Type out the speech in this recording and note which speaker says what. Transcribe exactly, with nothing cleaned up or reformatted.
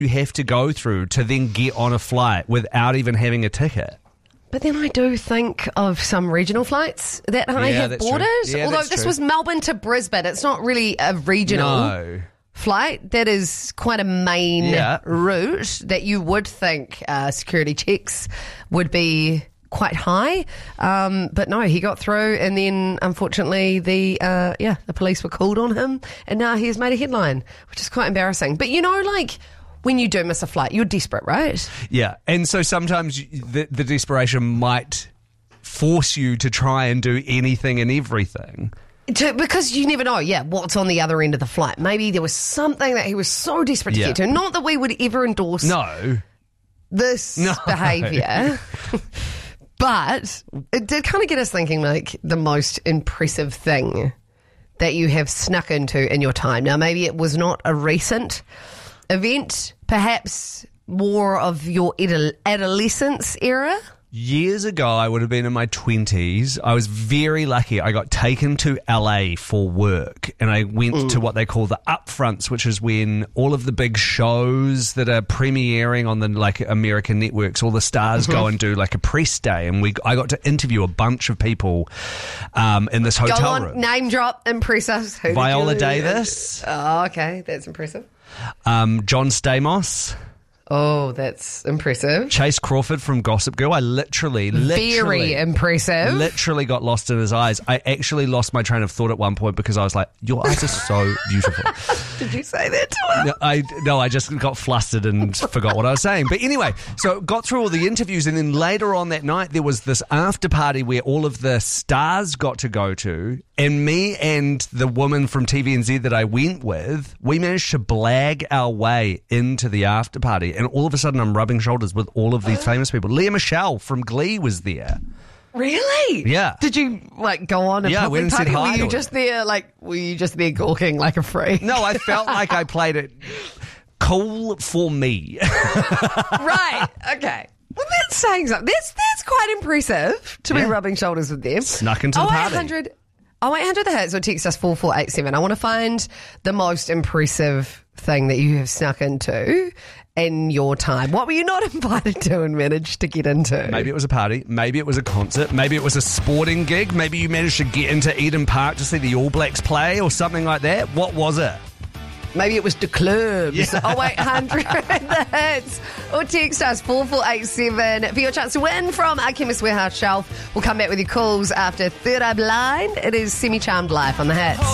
Speaker 1: you have to go through to then get on a flight without even having a ticket.
Speaker 2: But then I do think of some regional flights that I
Speaker 1: Yeah,
Speaker 2: have
Speaker 1: that's
Speaker 2: boarded.
Speaker 1: true. Yeah,
Speaker 2: Although
Speaker 1: that's
Speaker 2: this
Speaker 1: true.
Speaker 2: was Melbourne to Brisbane. It's not really a regional
Speaker 1: No.
Speaker 2: flight. That is quite a main
Speaker 1: Yeah.
Speaker 2: route that you would think uh, security checks would be quite high. Um, but no, he got through, and then unfortunately the uh, yeah the police were called on him, and now he has made a headline, which is quite embarrassing. But you know, like, when you do miss a flight, you're desperate, right?
Speaker 1: Yeah, and so sometimes you- the, the desperation might force you to try and do anything and everything.
Speaker 2: To, because you never know, yeah, what's on the other end of the flight. Maybe there was something that he was so desperate to
Speaker 1: Yeah.
Speaker 2: get to. Not that we would ever endorse
Speaker 1: No.
Speaker 2: this
Speaker 1: No.
Speaker 2: behaviour. But it did kind of get us thinking, like, the most impressive thing that you have snuck into in your time. Now, maybe it was not a recent event, perhaps more of your adol- adolescence era.
Speaker 1: Years ago, I would have been in my twenties. I was very lucky. I got taken to L A for work, and I went
Speaker 2: Mm.
Speaker 1: to what they call the upfronts, which is when all of the big shows that are premiering on the like American networks, all the stars
Speaker 2: Mm-hmm.
Speaker 1: go and do like a press day, and we I got to interview a bunch of people um, in this hotel
Speaker 2: Go on,
Speaker 1: room.
Speaker 2: name drop, impress us. Who did
Speaker 1: Viola
Speaker 2: you-
Speaker 1: Davis,
Speaker 2: Oh, okay, that's impressive.
Speaker 1: um, John Stamos,
Speaker 2: Oh, that's impressive.
Speaker 1: Chase Crawford from Gossip Girl. I literally, literally,
Speaker 2: Very impressive.
Speaker 1: literally got lost in his eyes. I actually lost my train of thought at one point because I was like, your eyes are so beautiful.
Speaker 2: Did you say that to him?
Speaker 1: No, I, no, I just got flustered and forgot what I was saying. But anyway, so got through all the interviews, and then later on that night, there was this after party where all of the stars got to go to, and me and the woman from T V N Z that I went with, we managed to blag our way into the after party, and all of a sudden I'm rubbing shoulders with all of these famous people. Leah Michelle from Glee was there.
Speaker 2: Really?
Speaker 1: Yeah.
Speaker 2: Did you like go on a
Speaker 1: Yeah, I
Speaker 2: public
Speaker 1: went and said
Speaker 2: party?
Speaker 1: hi
Speaker 2: Were
Speaker 1: to
Speaker 2: you
Speaker 1: her.
Speaker 2: just there like were you just there gawking like a freak?
Speaker 1: No, I felt like I played it cool for me.
Speaker 2: Right. Okay. Well, that's saying something. That's that's quite impressive to
Speaker 1: Yeah.
Speaker 2: be rubbing shoulders with them.
Speaker 1: Snuck into the party.
Speaker 2: oh eight hundred oh eight hundred the hits or text us four four eight seven. I want to find the most impressive thing that you have snuck into in your time. What were you not invited to and managed to get into?
Speaker 1: Maybe it was a party. Maybe it was a concert. Maybe it was a sporting gig. Maybe you managed to get into Eden Park to see the All Blacks play or something like that. What was it?
Speaker 2: Maybe it was the clubs.
Speaker 1: Yeah.
Speaker 2: oh eight hundred the hits. Or text us four four eight seven for your chance to win from our Chemist Warehouse shelf. We'll come back with your calls after Third Eye Blind. It is Semi Charmed Life on the Hits.